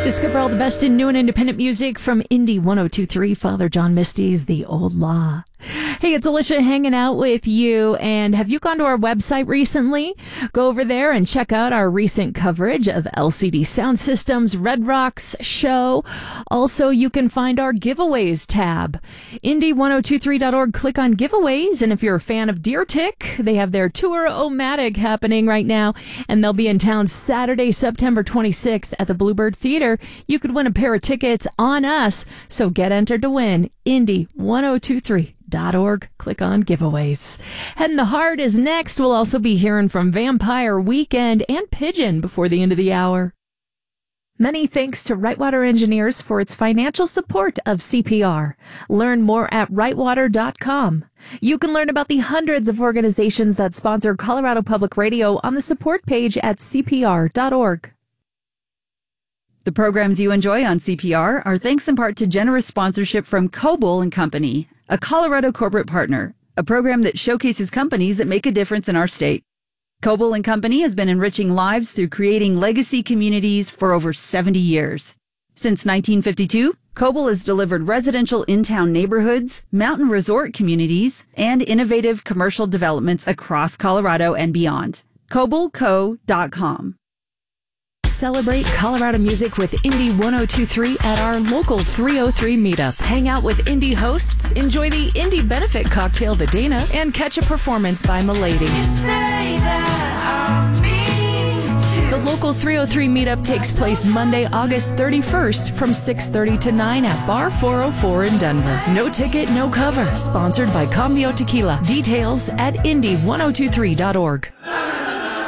Discover all the best in new and independent music from Indie 102.3, Father John Misty's The Old Law. Hey, it's Alicia hanging out with you. And have you gone to our website recently? Go over there and check out our recent coverage of LCD Sound System's Red Rocks show. Also, you can find our giveaways tab. Indie1023.org, click on giveaways. And if you're a fan of Deer Tick, they have their Tour-O-Matic happening right now. And they'll be in town Saturday, September 26th at the Bluebird Theater. You could win a pair of tickets on us. So get entered to win. Indie1023.org. Click on giveaways. Head in the Heart is next. We'll also be hearing from Vampire Weekend and Pigeon before the end of the hour. Many thanks to Rightwater Engineers for its financial support of CPR. Learn more at rightwater.com. You can learn about the hundreds of organizations that sponsor Colorado Public Radio on the support page at cpr.org. The programs you enjoy on CPR are thanks in part to generous sponsorship from Coble & Company, a Colorado corporate partner, a program that showcases companies that make a difference in our state. Coble & Company has been enriching lives through creating legacy communities for over 70 years. Since 1952, Coble has delivered residential in-town neighborhoods, mountain resort communities, and innovative commercial developments across Colorado and beyond. CobleCo.com. Celebrate Colorado music with Indie 102.3 at our local 303 meetup. Hang out with indie hosts, enjoy the Indie Benefit Cocktail the Dana, and catch a performance by Milady. The local 303 meetup takes place Monday, August 31st from 6:30 to 9 at Bar 404 in Denver. No ticket, no cover. Sponsored by Cambio Tequila. Details at indie1023.org.